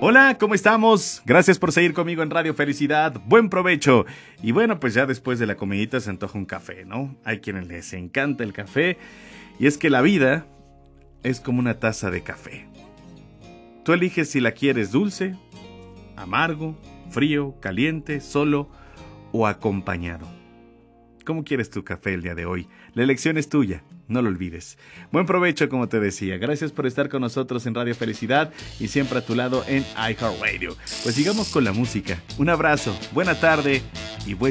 Hola, ¿cómo estamos? Gracias por seguir conmigo en Radio Felicidad. Buen provecho. Y bueno, pues ya después de la comidita se antoja un café, ¿no? Hay quienes les encanta el café. Y es que la vida es como una taza de café. Tú eliges si la quieres dulce, amargo, frío, caliente, solo o acompañado. ¿Cómo quieres tu café el día de hoy? La elección es tuya, no lo olvides. Buen provecho, como te decía. Gracias por estar con nosotros en Radio Felicidad y siempre a tu lado en iHeartRadio. Pues sigamos con la música. Un abrazo, buena tarde y buen